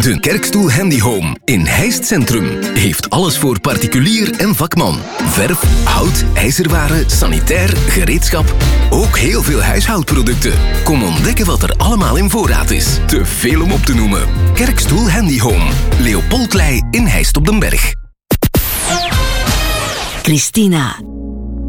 De Kerkstoel Handy Home in Heist Centrum heeft alles voor particulier en vakman. Verf, hout, ijzerwaren, sanitair, gereedschap. Ook heel veel huishoudproducten. Kom ontdekken wat er allemaal in voorraad is. Te veel om op te noemen. Kerkstoel Handy Home. Leopoldlei in Heist op den Berg. Christina,